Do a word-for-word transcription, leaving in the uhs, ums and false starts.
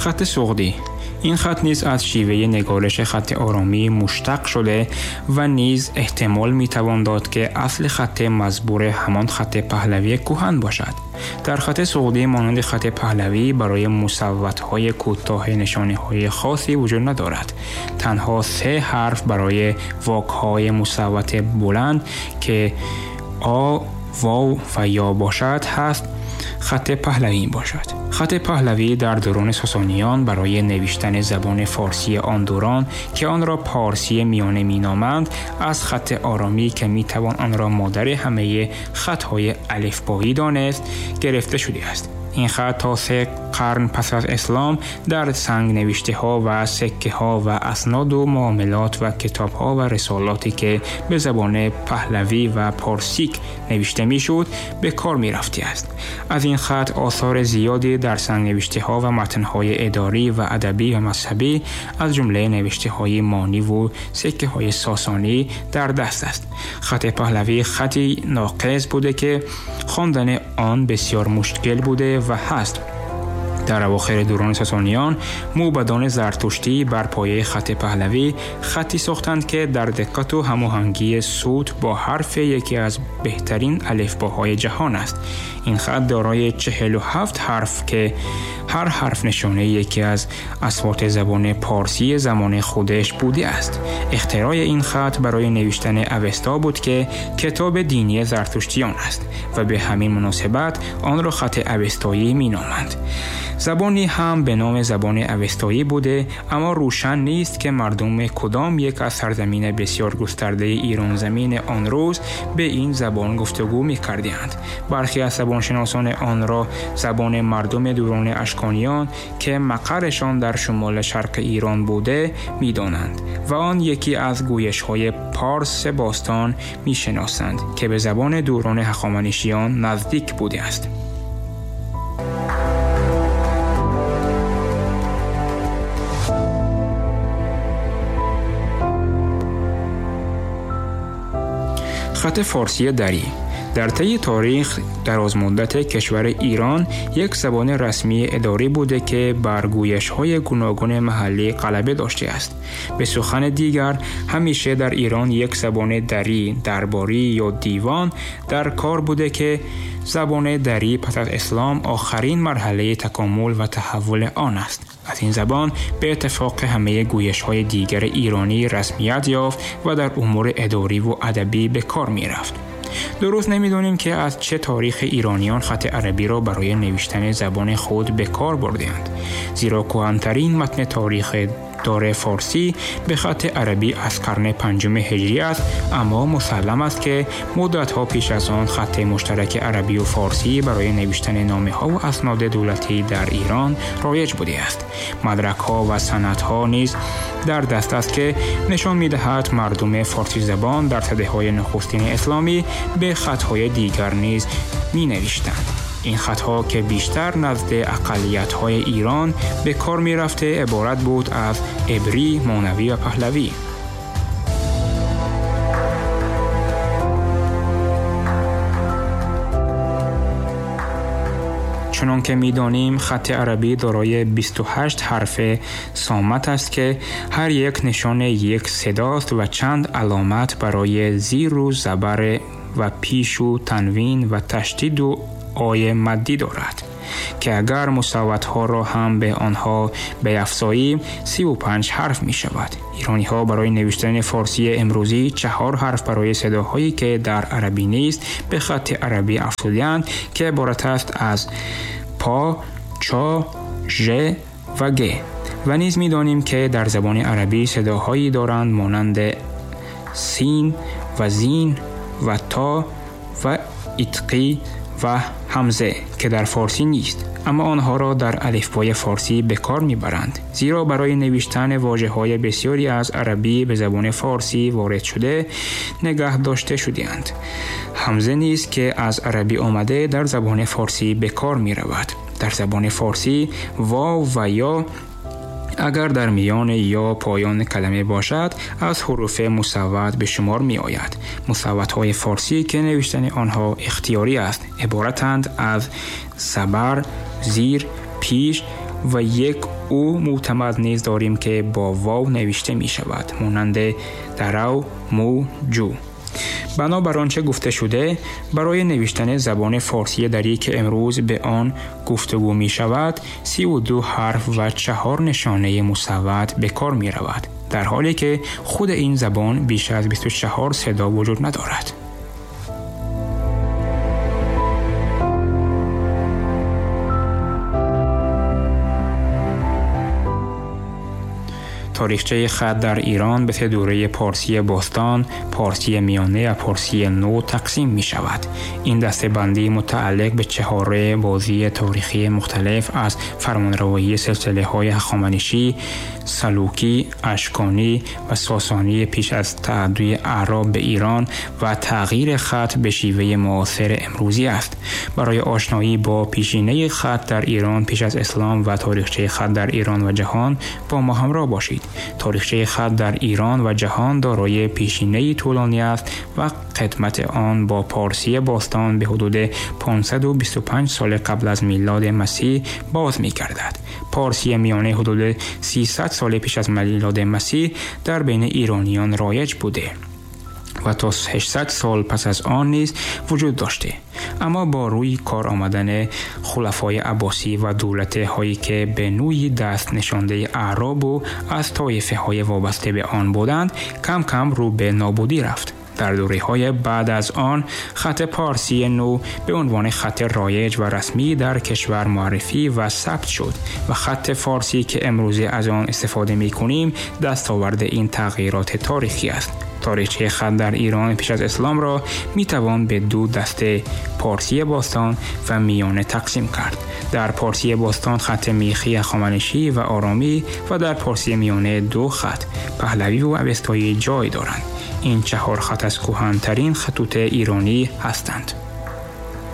خط سغدی. این خط نیز از شیوه نگارش خط آرامی مشتق شده و نیز احتمال میتوان داد که اصل خط مزبور همان خط پهلوی کهن باشد. در خط سغدی مانند خط پهلوی برای مصوت‌های کوتاه نشانه‌های خاصی وجود ندارد. تنها سه حرف برای واک‌های مصوت بلند که آ، واو و یا باشد هست خط پهلوی باشد. خط پهلوی در دوران ساسانیان برای نوشتن زبان فارسی آن دوران که آن را پارسی میانه مینامند از خط آرامی که میتوان آن را مادر همه خطهای الفبایی دانست گرفته شده است. این خط تا سه قرن پس از اسلام در سنگ نوشته ها و سکه ها و اسناد و معاملات و کتاب ها و رسالاتی که به زبان پهلوی و پارسیک نوشته می شد به کار می رفته است. از این خط آثار زیادی در سنگ نوشته ها و متن های اداری و ادبی و مذهبی از جمله نوشته های مانی و سکه های ساسانی در دست است. خط پهلوی خطی ناقص بوده که خواندن آن بسیار مشکل بوده و هست. در اواخر دوران ساسانیان موبدان زرتشتی بر پایه خط پهلوی خطی ساختند که در دقت و هماهنگی صوت با حرف یکی از بهترین الفباهای جهان است. این خط دارای چهل و هفت حرف که هر حرف نشانه یکی از اصوات زبان پارسی زمان خودش بوده است. اختراع این خط برای نوشتن اوستا بود که کتاب دینی زرتشتیان است و به همین مناسبت آن را خط اوستایی مینامند. زبانی هم به نام زبان اوستایی بوده، اما روشن نیست که مردم کدام یک از سرزمین بسیار گسترده ایران زمین آن روز به این زبان گفتگو می‌کردند. برخی از زبانشناسان آن را زبان مردم دوران اشکانیان که مقرشان در شمال شرق ایران بوده می‌دانند و آن یکی از گویش‌های پارس باستان می‌شناسند که به زبان دوران هخامنشیان نزدیک بوده است. خط فارسی دری در طی تاریخ دراز مدت کشور ایران یک زبان رسمی اداری بوده که بر گویش‌های گوناگون محلی غلبه داشته است. به سخن دیگر همیشه در ایران یک زبان دری، درباری یا دیوان در کار بوده که زبان دری پس از اسلام آخرین مرحله تکامل و تحول آن است. از این زبان به اتفاق همه گویش‌های دیگر ایرانی رسمیت یافت و در امور اداری و ادبی به کار می‌رفت. درست نمی‌دانیم که از چه تاریخ ایرانیان خط عربی را برای نوشتن زبان خود به کار بردند، زیرا کهن‌ترین متن تاریخ دار فارسی به خط عربی از قرن پنجم هجری است، اما مسلم است که مدت‌ها پیش از آن خط مشترک عربی و فارسی برای نوشتن نامه‌ها و اسناد دولتی در ایران رایج بوده است. مدرک‌ها و سندها نیز در دست است که نشان می‌دهد مردم فارسی زبان در سده‌های نخستین اسلامی به خطهای دیگر نیز می‌نوشتند. این خطها که بیشتر نزد اقلیت‌های ایران به کار می‌رفته عبارت بود از عبری، مانوی و پهلوی. چنان که می‌دانیم خط عربی دارای بیست و هشت حرف صامت است که هر یک نشان یک صداست و چند علامت برای زیر و زبر و پیش و تنوین و تشدید و آیه مدی دارد که اگر مصوت‌ها را هم به آنها بیفزاییم سی و پنج حرف می شود. ایرانی ها برای نوشتن فارسی امروزی چهار حرف برای صداهایی که در عربی نیست به خط عربی افزودند که عبارت است از پا، چا، ژ و گ. و نیز می دانیم که در زبان عربی صداهایی دارند مانند سین و زین و تا و اتقی و همزه که در فارسی نیست، اما آنها را در الفبای فارسی به کار میبرند، زیرا برای نوشتن واژه‌های بسیاری از عربی به زبان فارسی وارد شده نگه داشته شده‌اند. همزه نیست که از عربی آمده در زبان فارسی به کار میرود. در زبان فارسی واو و یا اگر در میان یا پایان کلمه باشد از حروف مصوت به شمار می آید. مصوت‌های فارسی که نوشتن آنها اختیاری است، عبارتند از زبر، زیر، پیش و یک او معتمد نیز داریم که با واو نوشته می شود، مانند درو، مو، جو. بنابر آنچه گفته شده، برای نوشتن زبان فارسی دری که امروز به آن گفتگو می شود، سی و دو حرف و چهار نشانه مصوت به کار می رود، در حالی که خود این زبان بیش از بیست و چهار صدا وجود ندارد. تاریخچه خط در ایران به سه دوره پارسی باستان، پارسی میانه و پارسی نو تقسیم می شود. این دسته‌بندی متعلق به چهار بازی تاریخی مختلف از فرمانروایی سلسله های هخامنشی، سلوکی، اشکانی و ساسانی پیش از تعدی اعراب به ایران و تغییر خط به شیوه معاصر امروزی است. برای آشنایی با پیشینه خط در ایران پیش از اسلام و تاریخچه خط در ایران و جهان با ما همراه باشید. تاریخچه خط در ایران و جهان دارای پیشینه‌ای طولانی است و قدمت آن با پارسی باستان به حدود پانصد و بیست و پنج سال قبل از میلاد مسیح باز می‌گردد. پارسی میانه حدود سیصد سال پیش از میلاد مسیح در بین ایرانیان رایج بوده و تا هشتصد سال پس از آن نیز وجود داشته. اما با روی کار آمدن خلفای عباسی و دولت هایی که به نوعی دست نشانده اعراب و از طایفه های وابسته به آن بودند، کم کم رو به نابودی رفت. در دوره های بعد از آن خط پارسی نو به عنوان خط رایج و رسمی در کشور معرفی و ثبت شد و خط فارسی که امروزه از آن استفاده می کنیم دستاورد این تغییرات تاریخی است. تاریخچه خط در ایران پیش از اسلام را می توان به دو دسته، پارسی باستان و میانه تقسیم کرد. در پارسی باستان خط میخی هخامنشی و آرامی و در پارسی میانه دو خط، پهلوی و اوستایی جای دارند. این چهار خط از کهن‌ترین خطوط ایرانی هستند.